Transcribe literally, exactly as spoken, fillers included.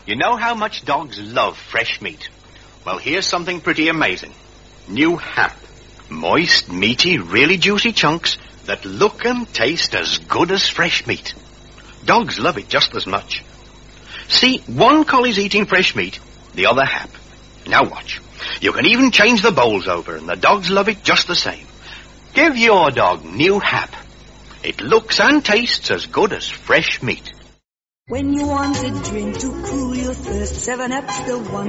You know how much dogs love fresh meat? Well, here's something pretty amazing. New Hap. Moist, meaty, really juicy chunks that look and taste as good as fresh meat. Dogs love it just as much. See, one collie's eating fresh meat, the other Hap. Now watch. You can even change the bowls over, and the dogs love it just the same. Give your dog New Hap. It looks and tastes as good as fresh meat. When you want a drink to cool your thirst, seven Up's the one.